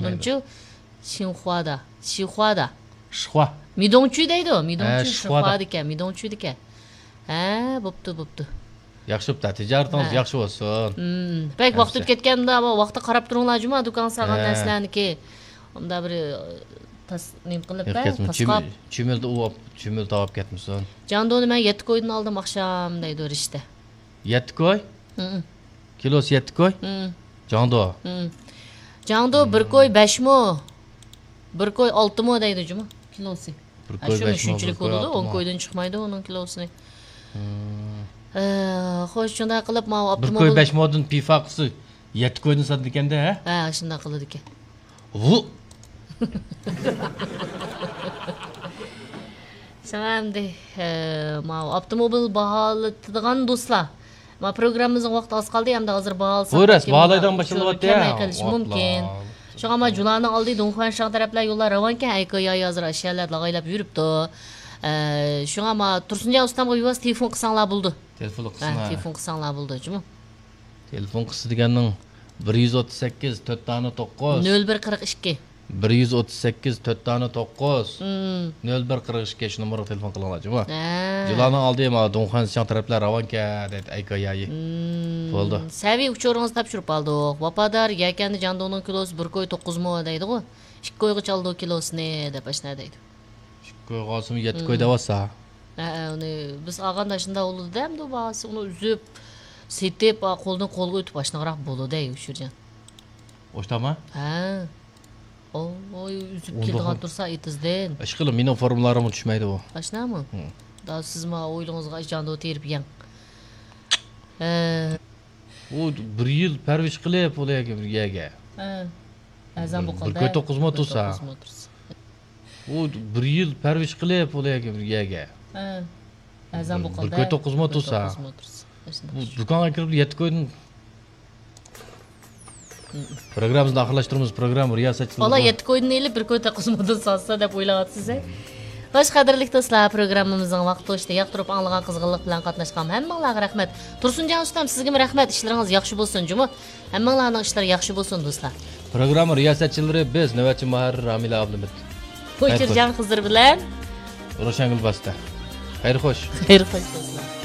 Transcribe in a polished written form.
Bununcu Xinhuada. Xinhuada. Şıhva. Midongchu deydi o. Midongchu Şıhvada. Xinhuada ekan, Midongchu ekan. Ha, bo'pti. Yaxshi bo'pti. Tijoratingiz yaxshi bo'lsin. Pek vaqt o'tib ketganda, ama vaqtda qarab turinglar juma do'kon saqan narsalarniki. Unda bir tasnim qilib tasqab. Chumilda olib ketmisan. Jandoni men 7 qo'ydan oldim oqsham deydi o'rishda. 7 qo'y? Kilosi 7 qo'y? Jando. Jando 1 qo'y 5 mo. 1 qo'y 6 mo deydi juma kilosi. 1 qo'y 5 mo. Shunchalik bo'ladi, 10 qo'ydan chiqmaydi uning kilosini. Xo'sh, shunday qilib men optimal 1 qo'y 5 modan pifaqisi 7 qo'ydan sotdi ekanda, ha? Ha, shunday qiladi ekan. Şimdi avtomobil bahalatadigan do'stlar. Ma programmamizning vaqti oz qoldi, hamda hozir baholasa. Buyurasiz, baholaydan boshlanyapti ya. Qilish mumkin. Shunga ma Julanning oldi Donxuan shang taraflar yo'llar ravonkan, ayko yoy hozir ashyalar lag'aylab yuribdi. Shunga ma Tursunjon ustamga yuvas telefon qilsanglar bo'ldi. Telefon qilsanglar. Telefon qilsanglar bo'ldi, juma. Telefon qilsa deganning 138 4 tane 9 0142 138 4 tane 9 0142 shu nomerga telefon qilinglar juma. Julanning oldi ma Donxuan shang taraflar ravonka dedi ayko yoyi. Bo'ldi. Saviy uchoringizni topshirib oldik. Vafodar yakandi Jandoning kilosi 1 qo'y 9 mo deydi-ku. 2 qo'yga chaldi kilosini deb ashna deydi. 2 qo'y qolsin 7 qo'y davasa. Uni biz olganda shunda bo'ldi-da, endi ba'zi uni uzib, setib, qo'ldan qo'lga o'tib ashnaroq bo'ldi-da, Ushurjon. O'shtama? Ha. Oy, uzib kelgan tursa etizdan. Ishqilib, mening formularim tushmaydi bu. Ashnami? Da siz ma o'ylingizga Jando terib yang. U 1 yil parvish qilib bo'layga birgaga. Azam bu qoldi. 1 qo'y 9 mo tursa. U 1 yil parvish qilib bo'layga birgaga. Azam bu qoldi. 1 qo'y 9 mo tursa. Bu do'konga kirib 7 qo'ydan programmamizni oxirlashtiramiz. Program riyosatchiligi. Ola 7 qo'ydan elib 1 qo'y 9 modan sotsa deb o'ylayapsiz. Xo'sh, qadrli do'stlar, programmamizning vaqti o'tdi. Yoqtirib anglagan qizg'inlik bilan qatnashgan hammanglarga rahmat. Tursunjon ustam, sizga rahmat. Ishlaringiz yaxshi bo'lsin, juma. Hammanglarning ishlari yaxshi bo'lsin, do'stlar. Program riyosatchilari biz navbatchi muharrir Amila Abdumet. Qo'chirjon Xizr bilan Ro'shangul Basta. Xayr xo'sh. Xayr xo'sh do'stlar.